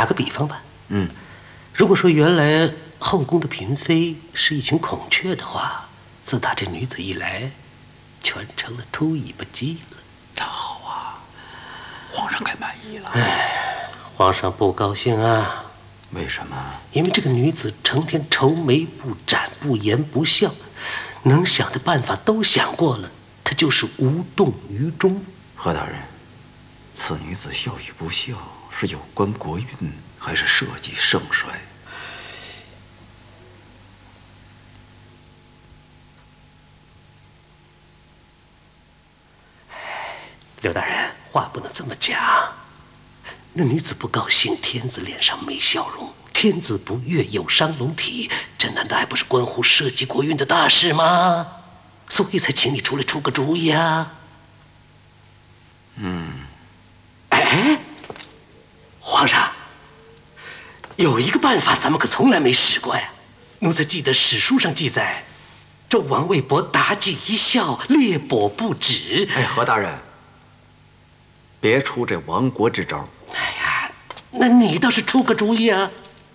打个比方吧，如果说原来后宫的嫔妃是一群孔雀的话，自打这女子一来，全成了秃尾巴鸡了。 那好啊，皇上该满意了。 皇上不高兴啊。 为什么？ 因为这个女子成天愁眉不展，不言不笑，能想的办法都想过了，她就是无动于衷。 何大人，此女子笑与不笑，是有关国运，还是社稷盛衰？ 刘大人，话不能这么讲。那女子不高兴，天子脸上没笑容；天子不悦，有伤龙体。这难道还不是关乎社稷国运的大事吗？所以才请你出来出个主意啊。哎，皇上，有一个办法咱们可从来没试过呀。奴才记得史书上记载，纣王为博妲己一笑，猎帛不止。 哎，何大人，别出这亡国之招。 哎呀，那你倒是出个主意啊！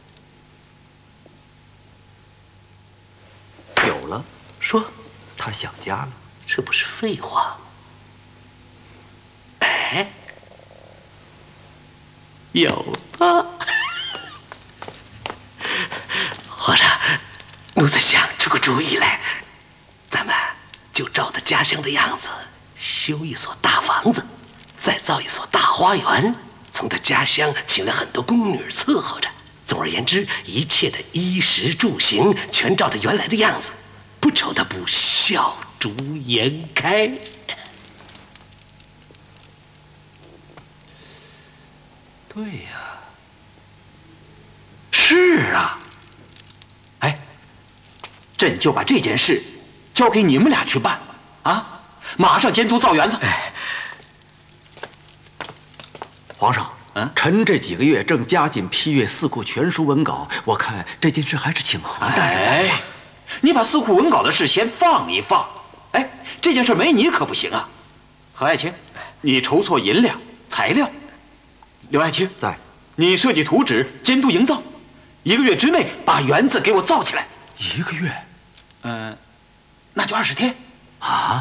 有了， 说， 他想家了。 这不是废话吗？哎，有啊！皇上，奴才想出个主意来，咱们就照他家乡的样子，修一所大房子，再造一所大花园。从他家乡请了很多宫女伺候着，总而言之，一切的衣食住行全照他原来的样子，不愁他不笑逐颜开。 对呀， 是啊。哎，朕就把这件事交给你们俩去办啊！马上监督造园子。 皇上，臣这几个月正加紧批阅四库全书文稿，我看这件事还是请何大人。 哎，你把四库文稿的事先放一放。哎，这件事没你可不行啊。何爱卿，你筹措银两、材料；刘爱卿在， 你设计图纸、监督营造。1个月之内把园子给我造起来。 1个月？ 那就20天。 啊？